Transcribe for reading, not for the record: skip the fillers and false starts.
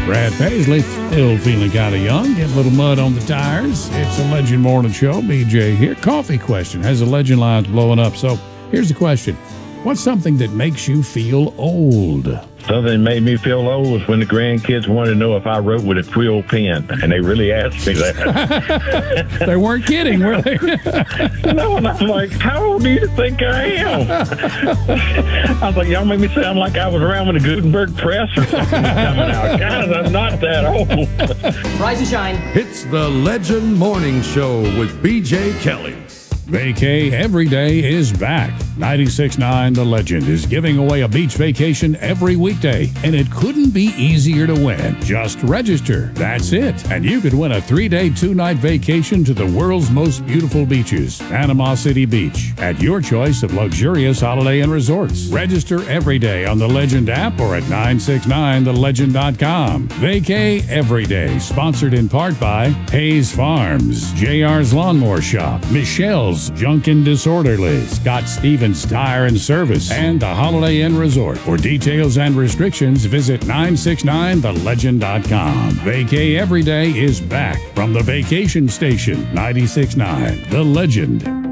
Brad Paisley, still feeling kind of young, getting a little mud on the tires. It's a Legend Morning Show. BJ here. Coffee question. Has the Legend lines blowing up? So here's the question. What's something that makes you feel old? Something that made me feel old was when the grandkids wanted to know if I wrote with a quill pen, and they really asked me that. They weren't kidding, were they? No, and I'm like, how old do you think I am? I was like, y'all make me sound like I was around when the Gutenberg press or something was coming out. Guys, I'm not that old. Rise and shine. It's the Legend Morning Show with BJ Kelly. Vacay Every Day is back. 96.9 The Legend is giving away a beach vacation every weekday, and it couldn't be easier to win. Just register. That's it. And you could win a 3-day, 2-night vacation to the world's most beautiful beaches, Panama City Beach, at your choice of luxurious Holiday Inn resorts. Register every day on the Legend app or at 969thelegend.com. Vacay Every Day, sponsored in part by Hayes Farms, JR's Lawnmower Shop, Michelle's Junk and Disorderly, Scott Stevens Tire and Service, and the Holiday Inn Resort. For details and restrictions, visit 969thelegend.com. Vacay Every Day is back from the vacation station. 96.9 The Legend.